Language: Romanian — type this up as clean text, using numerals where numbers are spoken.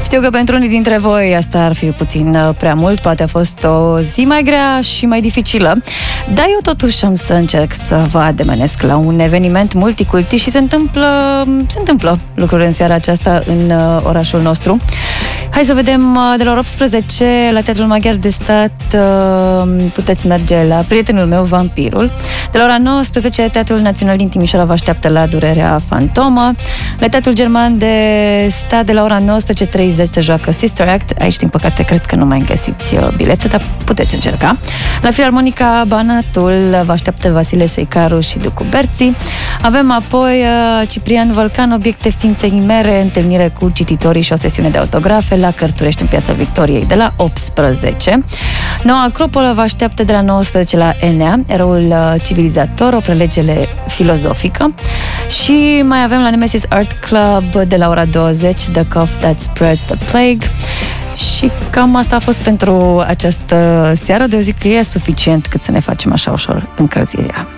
Știu că pentru unii dintre voi asta ar fi puțin prea mult, poate a fost o zi mai grea și mai dificilă, dar eu totuși am să încerc să vă ademenesc la un eveniment multiculti și se întâmplă lucruri în seara aceasta în orașul nostru. Hai să vedem, de la ora 18 la Teatrul Maghiar de Stat puteți merge la Prietenul meu, Vampirul. De la ora 19, Teatrul Național din Timișoara vă așteaptă la Durerea Fantomă. La Teatrul German de Stat, de la ora 19:30 se joacă Sister Act. Aici, din păcate, cred că nu mai găsiți bilete, dar puteți încerca. La Filarmonica Banatul vă așteaptă Vasile Șeicaru și Ducu Berții. Avem apoi Ciprian Vălcan, Obiecte Ființei Mere, întâlnire cu cititorii și o sesiune de autografe la Cărturești, în Piața Victoriei, de la 18. Noua Acropolă vă așteaptă de la 19 la Enea, Eroul Civilizator, o prelegere filozofică. Și mai avem la Nemesis Art Club de la ora 20, The Cough That Spreads the Plague. Și cam asta a fost pentru această seară, de eu zic că e suficient cât să ne facem așa ușor încălzirea.